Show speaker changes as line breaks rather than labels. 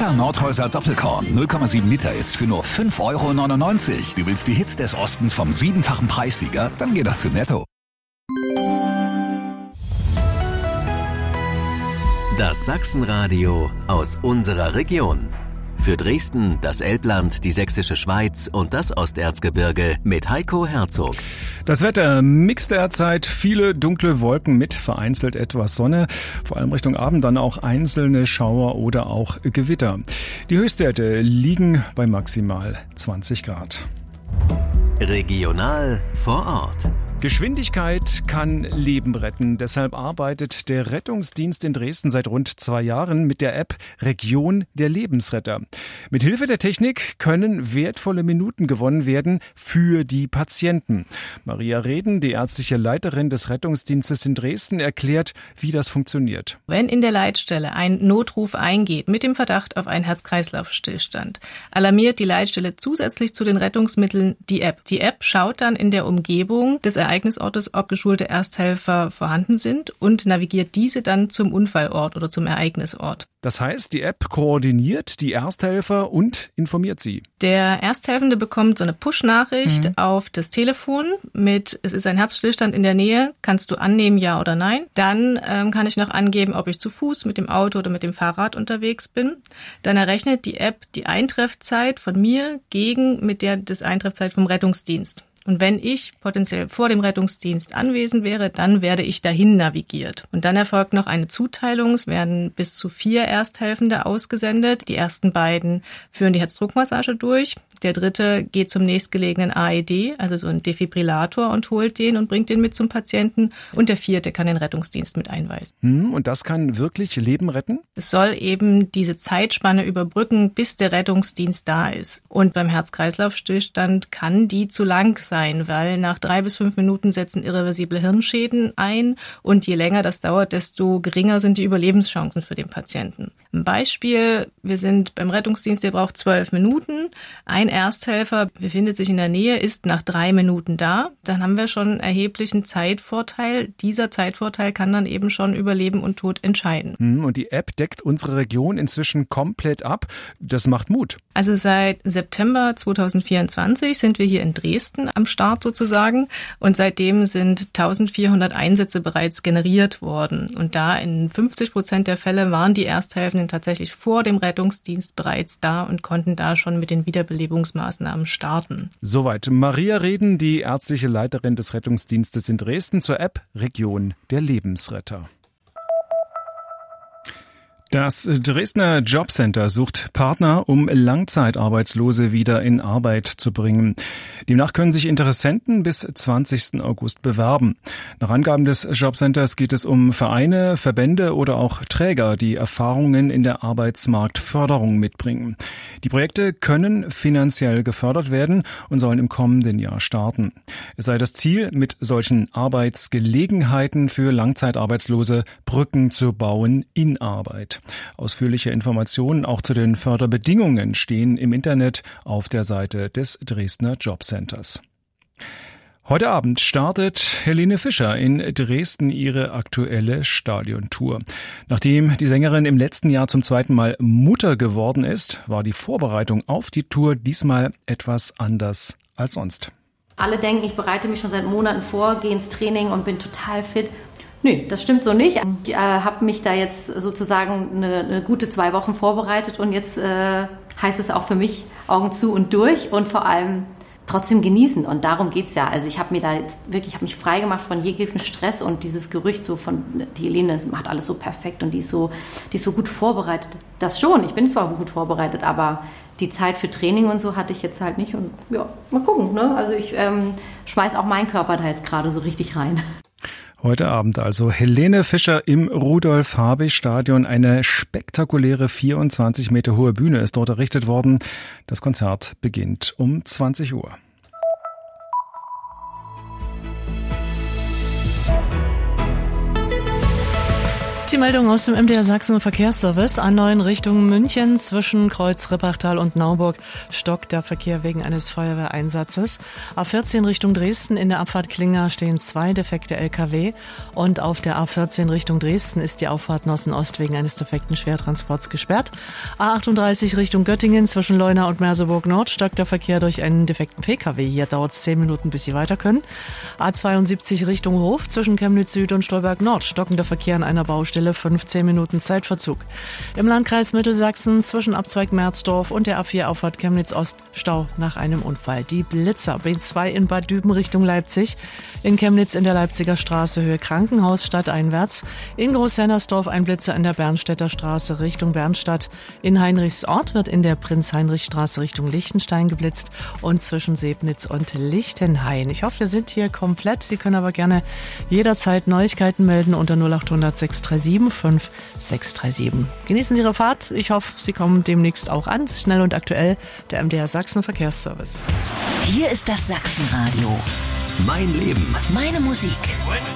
Lecker Nordhäuser Doppelkorn 0,7 Liter jetzt für nur 5,99 €. Du willst die Hits des Ostens vom 7-fachen Preissieger? Dann geh doch zu Netto.
Das Sachsenradio aus unserer Region. Für Dresden, das Elbland, die Sächsische Schweiz und das Osterzgebirge mit Heiko Herzog.
Das Wetter mixt derzeit, viele dunkle Wolken mit vereinzelt etwas Sonne. Vor allem Richtung Abend dann auch einzelne Schauer oder auch Gewitter. Die Höchstwerte liegen bei maximal 20 Grad.
Regional vor Ort.
Geschwindigkeit kann Leben retten. Deshalb arbeitet der Rettungsdienst in Dresden seit rund 2 Jahren mit der App Region der Lebensretter. Mit Hilfe der Technik können wertvolle Minuten gewonnen werden für die Patienten. Maria Reden, die ärztliche Leiterin des Rettungsdienstes in Dresden, erklärt, wie das funktioniert.
Wenn in der Leitstelle ein Notruf eingeht mit dem Verdacht auf einen Herz-Kreislauf-Stillstand, alarmiert die Leitstelle zusätzlich zu den Rettungsmitteln die App. Die App schaut dann in der Umgebung des Ereignisortes, ob geschulte Ersthelfer vorhanden sind und navigiert diese dann zum Unfallort oder zum Ereignisort.
Das heißt, die App koordiniert die Ersthelfer und informiert sie.
Der Ersthelfende bekommt so eine Push-Nachricht auf das Telefon mit, es ist ein Herzstillstand in der Nähe, kannst du annehmen, ja oder nein. Dann kann ich noch angeben, ob ich zu Fuß, mit dem Auto oder mit dem Fahrrad unterwegs bin. Dann errechnet die App die Eintreffzeit von mir mit der des Eintreffzeit vom Rettungsdienst. Und wenn ich potenziell vor dem Rettungsdienst anwesend wäre, dann werde ich dahin navigiert. Und dann erfolgt noch eine Zuteilung. Es werden bis zu 4 Ersthelfende ausgesendet. Die ersten beiden führen die Herzdruckmassage durch. Der dritte geht zum nächstgelegenen AED, also so ein Defibrillator, und holt den und bringt den mit zum Patienten. Und der vierte kann den Rettungsdienst mit einweisen.
Und das kann wirklich Leben retten?
Es soll eben diese Zeitspanne überbrücken, bis der Rettungsdienst da ist. Und beim Herz-Kreislauf-Stillstand kann die zu lang sein, weil nach 3 bis 5 Minuten setzen irreversible Hirnschäden ein. Und je länger das dauert, desto geringer sind die Überlebenschancen für den Patienten. Ein Beispiel, wir sind beim Rettungsdienst, der braucht 12 Minuten. Ein Ersthelfer befindet sich in der Nähe, ist nach 3 Minuten da. Dann haben wir schon einen erheblichen Zeitvorteil. Dieser Zeitvorteil kann dann eben schon über Leben und Tod entscheiden.
Und die App deckt unsere Region inzwischen komplett ab. Das macht Mut.
Also seit September 2024 sind wir hier in Dresden am Start sozusagen. Und seitdem sind 1400 Einsätze bereits generiert worden. Und da in 50% der Fälle waren die Ersthelfenden tatsächlich vor dem Rettungsdienst bereits da und konnten da schon mit den Wiederbelebungsmaßnahmen starten.
Soweit Maria Reden, die ärztliche Leiterin des Rettungsdienstes in Dresden, zur App Region der Lebensretter. Das Dresdner Jobcenter sucht Partner, um Langzeitarbeitslose wieder in Arbeit zu bringen. Demnach können sich Interessenten bis 20. August bewerben. Nach Angaben des Jobcenters geht es um Vereine, Verbände oder auch Träger, die Erfahrungen in der Arbeitsmarktförderung mitbringen. Die Projekte können finanziell gefördert werden und sollen im kommenden Jahr starten. Es sei das Ziel, mit solchen Arbeitsgelegenheiten für Langzeitarbeitslose Brücken zu bauen in Arbeit. Ausführliche Informationen auch zu den Förderbedingungen stehen im Internet auf der Seite des Dresdner Jobcenters. Heute Abend startet Helene Fischer in Dresden ihre aktuelle Stadiontour. Nachdem die Sängerin im letzten Jahr zum 2. Mal Mutter geworden ist, war die Vorbereitung auf die Tour diesmal etwas anders als sonst.
Alle denken, ich bereite mich schon seit Monaten vor, gehe ins Training und bin total fit. Nö, das stimmt so nicht. Ich habe mich da jetzt sozusagen eine gute 2 Wochen vorbereitet und jetzt heißt es auch für mich Augen zu und durch und vor allem trotzdem genießen. Und darum geht's ja. Also ich habe mir da jetzt wirklich, ich habe mich frei gemacht von jeglichem Stress und dieses Gerücht so von, die Helene macht alles so perfekt und die ist so gut vorbereitet. Das schon, ich bin zwar gut vorbereitet, aber die Zeit für Training und so hatte ich jetzt halt nicht. Und ja, mal gucken. Ne? Also ich schmeiß auch meinen Körper da jetzt gerade so richtig rein.
Heute Abend also Helene Fischer im Rudolf-Habich-Stadion. Eine spektakuläre 24 Meter hohe Bühne ist dort errichtet worden. Das Konzert beginnt um 20 Uhr.
Die Meldung aus dem MDR Sachsen Verkehrsservice. A9 Richtung München zwischen Kreuz Rippachtal und Nauburg stockt der Verkehr wegen eines Feuerwehreinsatzes. A14 Richtung Dresden in der Abfahrt Klinger stehen 2 defekte LKW und auf der A14 Richtung Dresden ist die Auffahrt Nossen-Ost wegen eines defekten Schwertransports gesperrt. A38 Richtung Göttingen zwischen Leuna und Merseburg Nord stockt der Verkehr durch einen defekten PKW. Hier dauert es 10 Minuten, bis Sie weiter können. A72 Richtung Hof zwischen Chemnitz Süd und Stolberg Nord stockender Verkehr an einer Baustelle, 15 Minuten Zeitverzug. Im Landkreis Mittelsachsen zwischen Abzweig Merzdorf und der A4 Auffahrt Chemnitz Ost Stau nach einem Unfall. Die Blitzer B2 in Bad Düben Richtung Leipzig, in Chemnitz in der Leipziger Straße Höhe Krankenhaus stadteinwärts, in Großhennersdorf ein Blitzer in der Bernstädter Straße Richtung Bernstadt, in Heinrichsort wird in der Prinz-Heinrich-Straße Richtung Liechtenstein geblitzt und zwischen Sebnitz und Lichtenhain. Ich hoffe, wir sind hier komplett. Sie können aber gerne jederzeit Neuigkeiten melden unter 0800 637 5637. Genießen Sie Ihre Fahrt. Ich hoffe, Sie kommen demnächst auch an. Schnell und aktuell, der MDR Sachsen Verkehrsservice.
Hier ist das Sachsenradio.
Mein Leben.
Meine Musik.